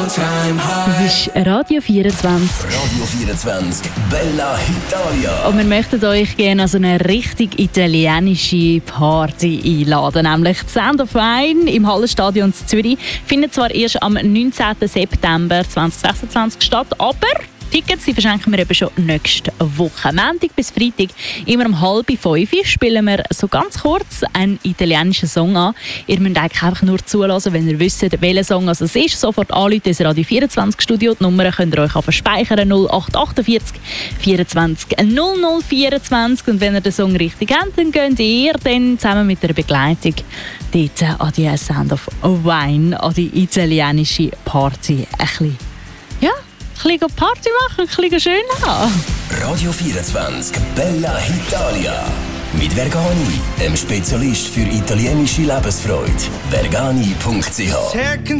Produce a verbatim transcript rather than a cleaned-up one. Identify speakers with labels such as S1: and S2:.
S1: Das ist Radio vierundzwanzig.
S2: Radio vierundzwanzig, Bella Italia.
S1: Und wir möchten euch gerne an so eine richtig italienische Party einladen. Nämlich das Sound of Wine im Hallenstadion in Zürich findet zwar erst am neunzehnten September zweitausendsechsundzwanzig statt, aber Tickets die verschenken wir eben schon nächste Woche. Montag bis Freitag, immer um halb fünf, spielen wir so ganz kurz einen italienischen Song an. Ihr müsst eigentlich einfach nur zulassen, wenn ihr wisst, welcher Song es ist. Sofort anrufen, das Radio vierundzwanzig Studio. Die Nummer könnt ihr euch einfach speichern, null acht achtundvierzig vierundzwanzig null null vierundzwanzig. Und wenn ihr den Song richtig habt, dann könnt ihr dann zusammen mit der Begleitung dort an die Sound of Wine, an die italienische Party ein bisschen, ja, ein bisschen Party machen, ein bisschen schön haben.
S2: Radio vierundzwanzig, Bella Italia. Mit Vergani, dem Spezialist für italienische Lebensfreude. vergani punkt c h